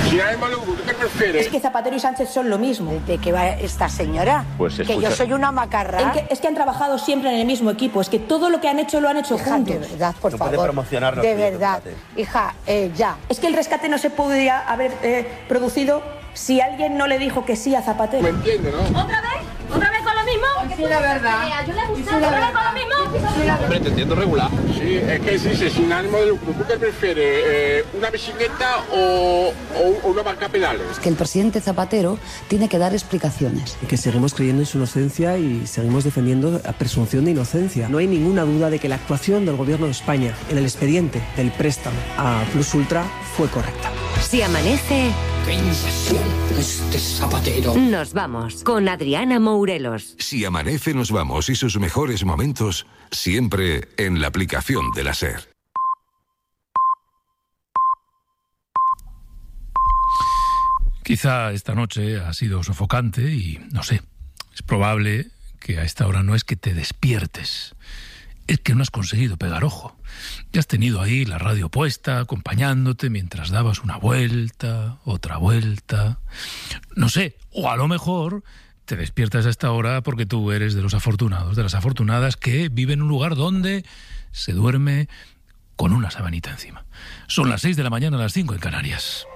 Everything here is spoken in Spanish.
Si ánimo de lucro, ¿qué prefieres? Es que Zapatero y Sánchez son lo mismo. ¿De qué va esta señora? Pues que yo soy una macarra. Es que han trabajado siempre en el mismo equipo. Es que todo lo que han hecho lo han hecho juntos. De verdad, por no favor. puede promocionarnos. De verdad. Hija, ya. Es que el rescate no se podría haber producido si alguien no le dijo que sí a Zapatero. ¿Me entiendes, no? ¿Otra vez? ¿Otra vez con lo mismo? Sí, la verdad. Yo le gusta otra vez con lo mismo. Hombre, te entiendo regular. Sí, es que se dice sin ánimo de lucro. ¿Tú qué prefieres? ¿Una bicicleta o una marca pedales? Que el presidente Zapatero tiene que dar explicaciones. Que seguimos creyendo en su inocencia y seguimos defendiendo la presunción de inocencia. No hay ninguna duda de que la actuación del Gobierno de España en el expediente del préstamo a Plus Ultra fue correcta. Si amanece... ¡Qué impresión este Zapatero! Nos vamos con Adriana Mourelos. Si amanece, nos vamos y sus mejores momentos siempre en la aplicación de la SER. Quizá esta noche ha sido sofocante y, no sé, es probable que a esta hora no es que te despiertes, es que no has conseguido pegar ojo. Ya has tenido ahí la radio puesta, acompañándote mientras dabas una vuelta, otra vuelta. No sé, o a lo mejor te despiertas a esta hora porque tú eres de los afortunados, de las afortunadas que viven en un lugar donde se duerme con una sabanita encima. Son las 6 de la mañana, las 5 en Canarias.